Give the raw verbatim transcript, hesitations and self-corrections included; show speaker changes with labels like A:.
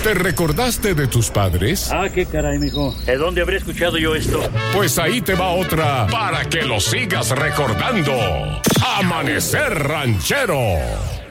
A: ¿Te recordaste de tus padres?
B: Ah, qué caray, mijo. ¿De dónde habré escuchado yo esto?
A: Pues ahí te va otra para que lo sigas recordando. Amanecer Ranchero.